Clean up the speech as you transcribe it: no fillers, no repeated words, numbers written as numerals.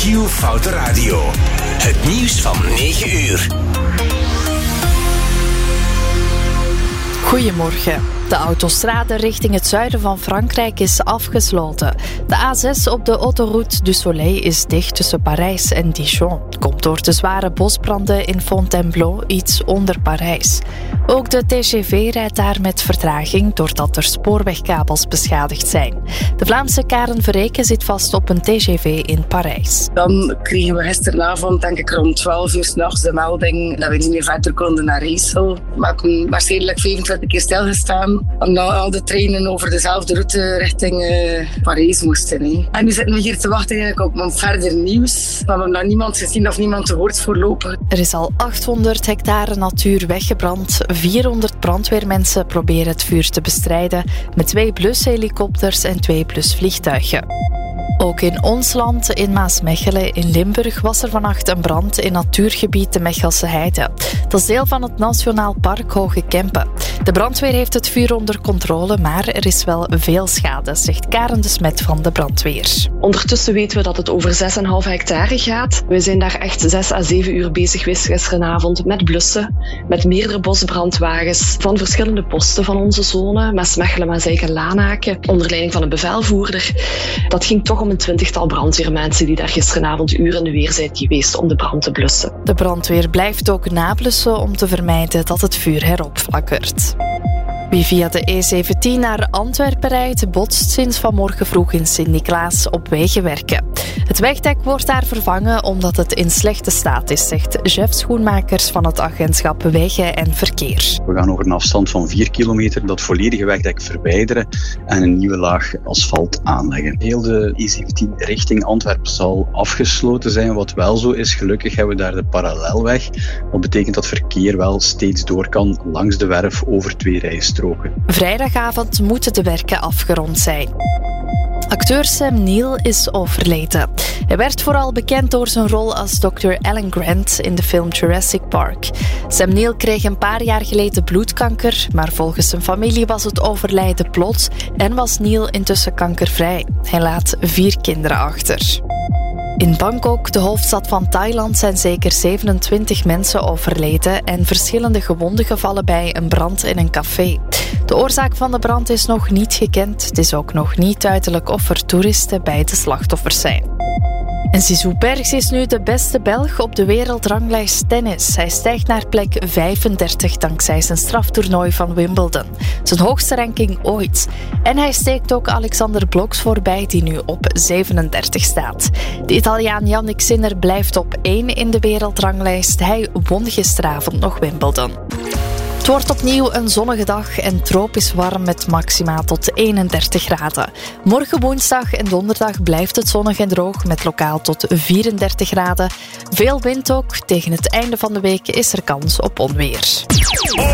Q-Foute Radio. Het nieuws van 9 uur. Goedemorgen. De autostrade richting het zuiden van Frankrijk is afgesloten. De A6 op de Autoroute du Soleil is dicht tussen Parijs en Dijon. Het komt door de zware bosbranden in Fontainebleau, iets onder Parijs. Ook de TGV rijdt daar met vertraging doordat er spoorwegkabels beschadigd zijn. De Vlaamse Karen Verreken zit vast op een TGV in Parijs. Dan kregen we gisteravond, denk ik rond 12 uur 's nachts, de melding dat we niet meer verder konden naar Riesel. We hebben waarschijnlijk 25 keer stilgestaan, omdat al de treinen over dezelfde route richting Parijs moesten. Hè. En nu zitten we hier te wachten eigenlijk op verder nieuws. We hebben nog niemand gezien of niemand gehoord voorlopig. Er is al 800 hectare natuur weggebrand. 400 brandweermensen proberen het vuur te bestrijden met 2 blushelikopters en 2 blusvliegtuigen. Ook in ons land, in Maasmechelen in Limburg, was er vannacht een brand in natuurgebied de Mechelse Heide. Dat is deel van het Nationaal Park Hoge Kempen. De brandweer heeft het vuur onder controle, maar er is wel veel schade, zegt Karen de Smet van de brandweer. Ondertussen weten we dat het over 6,5 hectare gaat. We zijn daar echt 6 à 7 uur bezig geweest gisteravond met blussen, met meerdere bosbrandwagens van verschillende posten van onze zone, Maasmechelen, Maaseik en Lanaken, onder leiding van een bevelvoerder. Dat ging toch om een 20-tal brandweermensen die daar gisteravond uren in de weer zijn geweest om de brand te blussen. De brandweer blijft ook nablussen om te vermijden dat het vuur heropflakkert. Wie via de E17 naar Antwerpen rijdt, botst sinds vanmorgen vroeg in Sint-Niklaas op wegenwerken. Het wegdek wordt daar vervangen omdat het in slechte staat is, zegt Jeff Schoenmakers van het agentschap Wegen en Verkeer. We gaan over een afstand van 4 kilometer dat volledige wegdek verwijderen en een nieuwe laag asfalt aanleggen. Heel de E17 richting Antwerpen zal afgesloten zijn. Wat wel zo is, gelukkig hebben we daar de parallelweg. Wat betekent dat verkeer wel steeds door kan langs de werf over 2 rijstroken. Vrijdagavond moeten de werken afgerond zijn. Acteur Sam Neill is overleden. Hij werd vooral bekend door zijn rol als Dr. Alan Grant in de film Jurassic Park. Sam Neill kreeg een paar jaar geleden bloedkanker, maar volgens zijn familie was het overlijden plots en was Neill intussen kankervrij. Hij laat 4 kinderen achter. In Bangkok, de hoofdstad van Thailand, zijn zeker 27 mensen overleden en verschillende gewonden gevallen bij een brand in een café. De oorzaak van de brand is nog niet gekend. Het is ook nog niet duidelijk of er toeristen bij de slachtoffers zijn. En Zizou Bergs is nu de beste Belg op de wereldranglijst tennis. Hij stijgt naar plek 35 dankzij zijn straftoernooi van Wimbledon. Zijn hoogste ranking ooit. En hij steekt ook Alexander Bloks voorbij, die nu op 37 staat. De Italiaan Yannick Sinner blijft op 1 in de wereldranglijst. Hij won gisteravond nog Wimbledon. Het wordt opnieuw een zonnige dag en tropisch warm met maxima tot 31 graden. Morgen woensdag en donderdag blijft het zonnig en droog met lokaal tot 34 graden. Veel wind ook. Tegen het einde van de week is er kans op onweer.